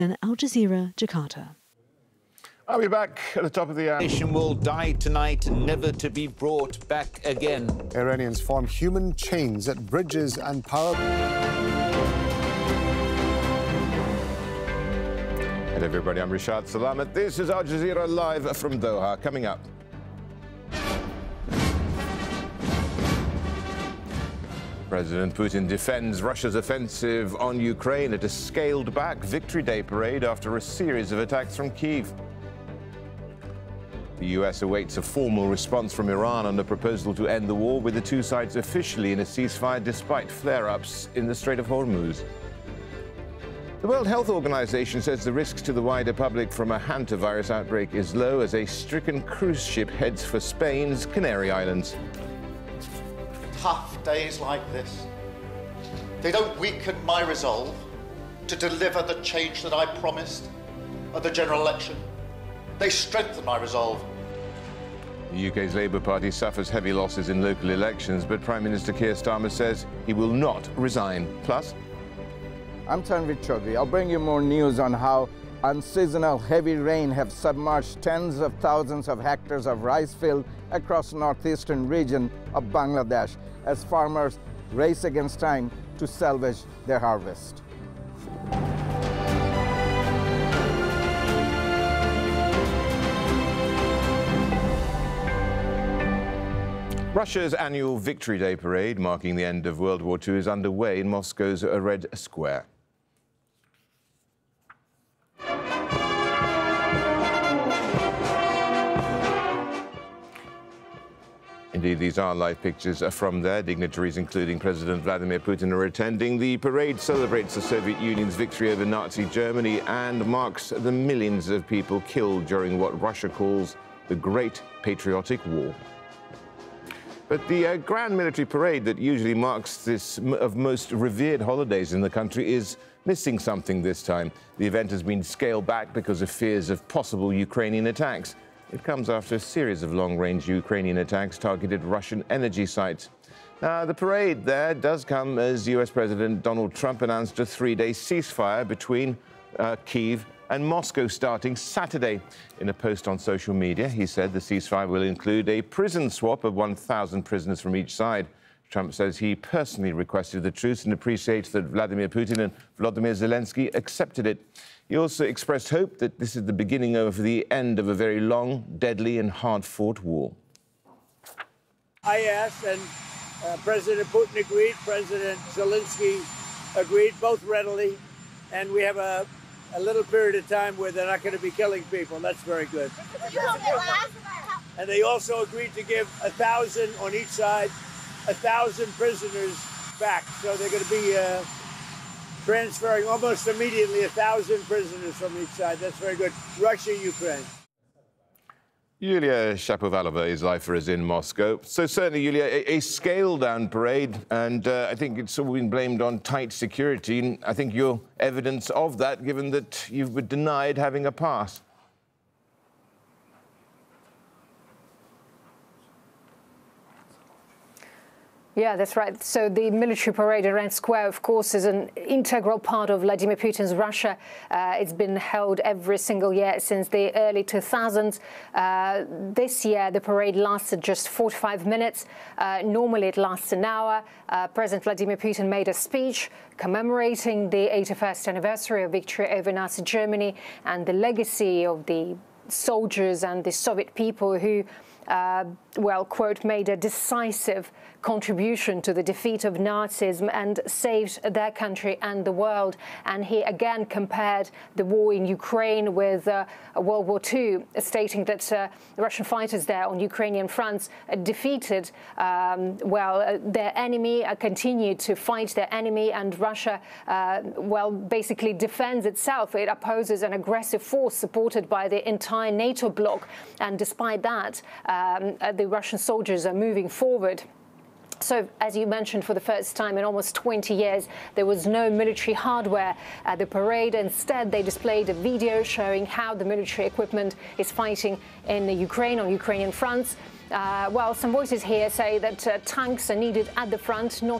Al Jazeera, Jakarta. I'll be back at the top of the hour. Nation will die tonight, never to be brought back again. Iranians form human chains at bridges and power. Hey everybody, I'm Rishad Salamat. This is Al Jazeera live from Doha. Coming up. President Putin defends Russia's offensive on Ukraine at a scaled-back Victory Day parade after a series of attacks from Kyiv. The US awaits a formal response from Iran on the proposal to end the war, with the two sides officially in a ceasefire despite flare-ups in the Strait of Hormuz. The World Health Organization says the risks to the wider public from a hantavirus outbreak is low as a stricken cruise ship heads for Spain's Canary Islands. Tough days like this, they don't weaken my resolve to deliver the change that I promised at the general election. They strengthen my resolve. The UK's Labour Party suffers heavy losses in local elections, but Prime Minister Keir Starmer says he will not resign. Plus, I'm Tanvir Chaudhary. I'll bring you more news on how unseasonal heavy rain have submerged tens of thousands of hectares of rice field across the northeastern region of Bangladesh as farmers race against time to salvage their harvest. Russia's annual Victory Day parade, marking the end of World War II, is underway in Moscow's Red Square. Indeed, these are live pictures from there. Dignitaries, including President Vladimir Putin, are attending. The parade celebrates the Soviet Union's victory over Nazi Germany and marks the millions of people killed during what Russia calls the Great Patriotic War. But the grand military parade that usually marks this of most revered holidays in the country is missing something this time. The event has been scaled back because of fears of possible Ukrainian attacks. It comes after a series of long-range Ukrainian attacks targeted Russian energy sites. Now, the parade there does come as US President Donald Trump announced a three-day ceasefire between Kyiv and Moscow starting Saturday. In a post on social media, he said the ceasefire will include a prison swap of 1,000 prisoners from each side. Trump says he personally requested the truce and appreciates that Vladimir Putin and Volodymyr Zelensky accepted it. He also expressed hope that this is the beginning of the end of a very long, deadly and hard-fought war. I asked, and President Putin agreed, President Zelensky agreed, both readily, and we have a little period of time where they're not going to be killing people. That's very good. And they also agreed to give 1,000 on each side, 1,000 prisoners back. So they're going to be transferring almost immediately 1,000 prisoners from each side. That's very good. Russia, Ukraine. Yulia Shapovalova is live for us in Moscow. So certainly, Yulia, a scaled-down parade, and I think it's all been blamed on tight security. And I think you're evidence of that, given that you were denied having a pass. Yeah, that's right. So the military parade at Red Square, of course, is an integral part of Vladimir Putin's Russia. It's been held every single year since the early 2000s. This year, the parade lasted just 45 minutes. Normally, it lasts an hour. President Vladimir Putin made a speech commemorating the 81st anniversary of victory over Nazi Germany and the legacy of the soldiers and the Soviet people who well, quote, made a decisive contribution to the defeat of Nazism and saved their country and the world. And he again compared the war in Ukraine with World War II, stating that the Russian fighters there on Ukrainian fronts defeated, their enemy, continued to fight their enemy, and Russia, basically defends itself. It opposes an aggressive force supported by the entire NATO bloc. And despite that, the Russian soldiers are moving forward. So, as you mentioned, for the first time in almost 20 years, there was no military hardware at the parade. Instead, they displayed a video showing how the military equipment is fighting in the Ukraine, on Ukrainian fronts. Some voices here say that tanks are needed at the front, not